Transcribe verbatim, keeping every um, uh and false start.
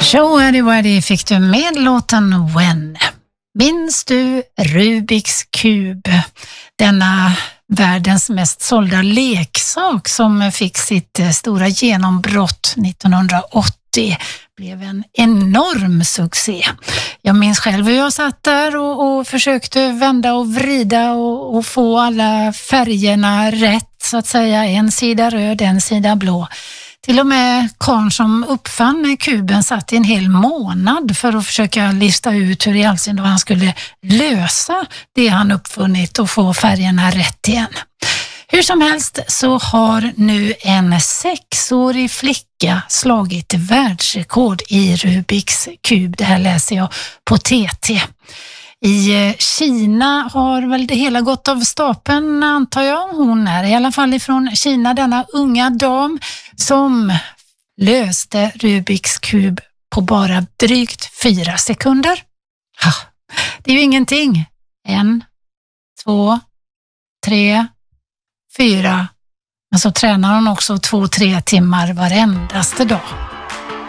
Show Anybody fick du med låten When. Minns du Rubiks kub? Denna världens mest sålda leksak som fick sitt stora genombrott nittonhundraåttio. Blev en enorm succé. Jag minns själv hur jag satt där och, och försökte vända och vrida och, och få alla färgerna rätt, så att säga. En sida röd, en sida blå. Till och med karln som uppfann kuben satt i en hel månad för att försöka lista ut hur i all sin dag han skulle lösa det han uppfunnit och få färgerna rätt igen. Hur som helst så har nu en sexårig flicka slagit världsrekord i Rubiks kub. Det här läser jag på T T. I Kina har väl det hela gått av stapeln, antar jag. Hon är i alla fall ifrån Kina, denna unga dam som löste Rubiks kub på bara drygt fyra sekunder. Ha, det är ju ingenting. En, två, tre, fyra. Men så tränar hon också två, tre timmar varendaste dag.